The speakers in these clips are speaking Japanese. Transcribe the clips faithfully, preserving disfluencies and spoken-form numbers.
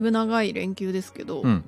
ぶ長い連休ですけど、 うんうんうん。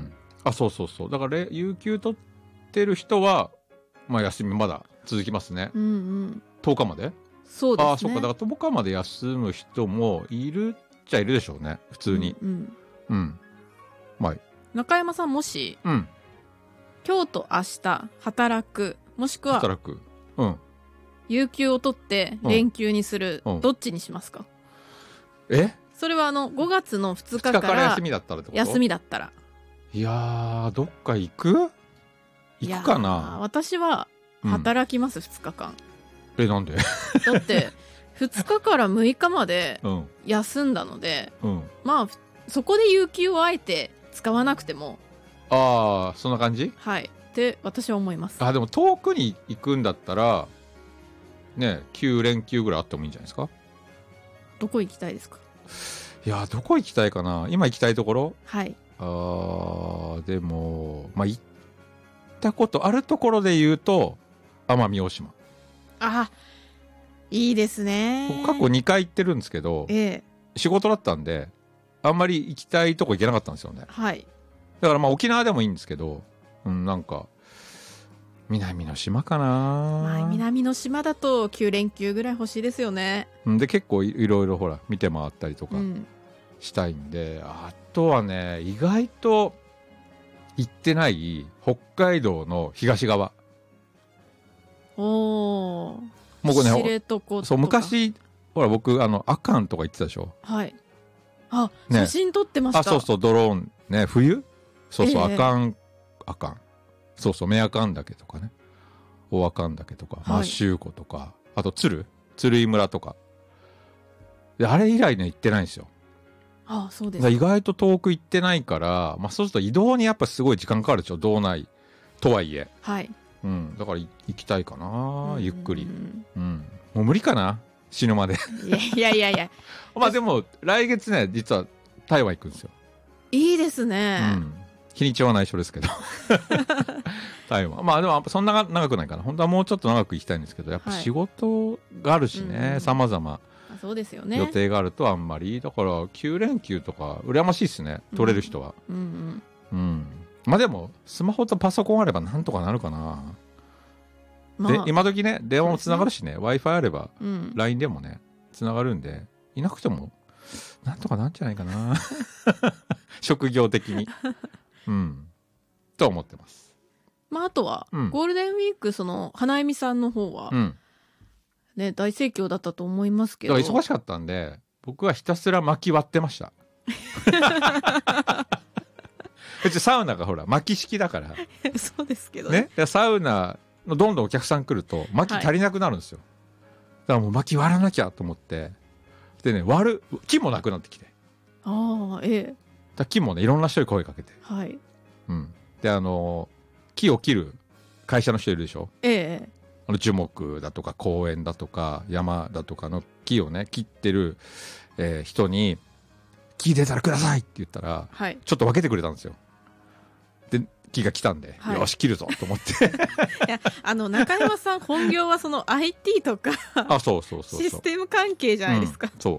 あ、そうそうそう。だから有給取ってる人は、まあ休みまだ続きますね。 うんうん。 とおかまで？ そうですね。 ああ、そっか。だからとおかまで休む人もいるっちゃいるでしょうね。普通に。 うん、うん。 うん。まあ。 中山さんもし、 うん。 今日と明日働く、もしくは、 働く。うん。 有給を取って連休にする、 うんうん、 どっちにしますか？ え？ それはあの、ごがつのふつかから、 ふつかから休みだったらってこと？ 休みだったら。いやー、どっか行く？行くかな？ 私は、働きます、うん、ふつかかん。 え、なんで？ だって、ふつかからむいかまで休んだので、うん、まあ、そこで有給をあえて使わなくても。 ああ、そんな感じ？ はい。って私は思います。 あ、でも遠くに行くんだったら、ね、きゅうれんきゅうぐらいあってもいいんじゃないですか？ どこ行きたいですか？ いや、どこ行きたいかな？今行きたいところ？ はい。 あー、でも、まあ、行ったことあるところで言うと、奄美大島。 あ、いいですね。 過去にかい行ってるんですけど、 ええ、 仕事だったんで、あんまり行きたいとこ行けなかったんですよね。 はい。 だからまあ沖縄でもいいんですけど、うん、なんか、南の島かな、 まあ、南の島だときゅうれんきゅうぐらい欲しいですよね。 で、結構いろいろほら、見て回ったりとかしたいんで、うん、あとはね、意外と行ってない北海道の東側。 おー。 もうこれね、 知床とか。 そう、昔、ほら僕、あの、阿寒とか行ってたでしょ？ はい。あ、 ね、 写真撮ってました。 あ、そうそう、ドローン、ね、冬そうそう、阿寒、阿寒。そうそう、目阿寒岳とかね。大阿寒岳とか、マッシュー湖とか、あと鶴鶴居村とか。で、あれ以来ね、行ってないんですよ。 ああ、そうですか。 意外と遠く行ってないから、まあそうすると移動にやっぱすごい時間かかるでしょ、道内とはいえ。 はい。 うん、だから行きたいかな、ゆっくり。うん。もう無理かな、死ぬまで。 いやいやいや。 まあでも、来月ね、実は台湾行くんですよ。 いいですね。 うん。日にちは内緒ですけど。台湾。まあでも、そんな長くないかな。本当はもうちょっと長く行きたいんですけど、やっぱ仕事があるしね、様々。 そうですよね。 予定があるとあんまり。だから、きゅうれんきゅうとか、羨ましいっすね。取れる人は。うん、うんうん。うん。まあでも、スマホとパソコンあればなんとかなるかな。まあ、で、今時ね、電話もつながるしね、Wi-Fi あれば、うん、ライン でもね、つながるんで、いなくても、なんとかなんじゃないかな。職業的に。うん。と思ってます。 まあ、あとは、うん、ゴールデンウィーク、その、花恵美さんの方は、うん、ね、大盛況だったと思いますけど。 だから忙しかったんで、僕はひたすら薪割ってました。うちサウナがほら、薪式だから。 そうですけどね。 ね。サウナのどんどんお客さん来ると、薪足りなくなるんですよ。はい、だからもう薪割らなきゃと思って、でね、割る、木もなくなってきて。 ああ、ええ。 だ木もね、いろんな人に声かけて。 はい。 うん。で、あの、木を切る会社の人いるでしょ？ ええ。 あの樹木だとか公園だとか山だとかの木をね、切ってる、えー、人に、木出たらくださいって言ったら、はい、ちょっと分けてくれたんですよ。で、木が来たんで、はい、よし、切るぞと思って。 いや、あの、中山さん本業はその アイティー とか、 あ、そうそうそうそう。 システム関係じゃないですか。 うん、そう。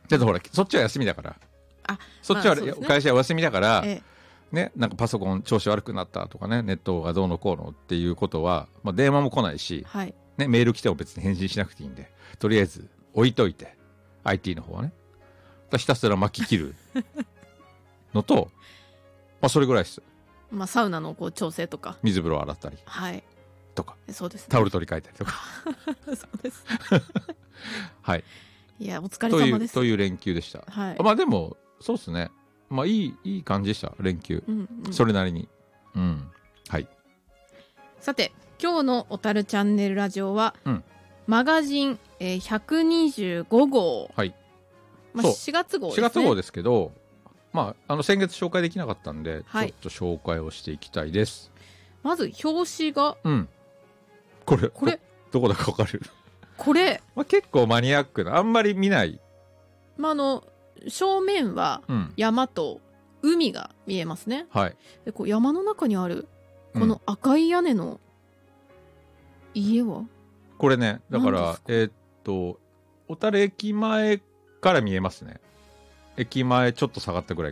ちょっとほら、そっちは休みだから。あ、そっちは、まあね、会社はお休みだから、ええ、ね、なんかパソコン調子悪くなったとかね、ネットがどうのこうのっていうことは、まあ電話も来ないし、はい、ね、メール来ても別に返信しなくていいんで、とりあえず置いといて、アイティー の方はね。ひたすら巻き切るのと、まあそれぐらいです。 まあサウナのこう調整とか。 水風呂洗ったり。 はい。 とか。 そうですね。 タオル取り替えたりとか。 そうです。 はい。 いや、お疲れ様です。 という、という連休でした。はい。まあでも、そうですね。まあいい、いい感じでした、連休。うんうん、それなりに。うん。はい。 さて、今日のおたるチャンネルラジオは、うん、マガジン、えー、ひゃくにじゅうごごう。はい。まあ、しがつ号ですね。 しがつ号ですけど、まあ、あの、先月紹介できなかったんで、はい、ちょっと紹介をしていきたいです。 まず、表紙が。 うん。これ、これ。どこだかわかる？ これ。 まあ、結構マニアックな、あんまり見ない。 まあ、あの、正面は山と海が見えますね。 うん、はい。 で、こう山の中にある、この赤い屋根の家は、うん、 これね、だから、えー、っと、小樽駅前から見えますね。 駅前ちょっと下がったぐらい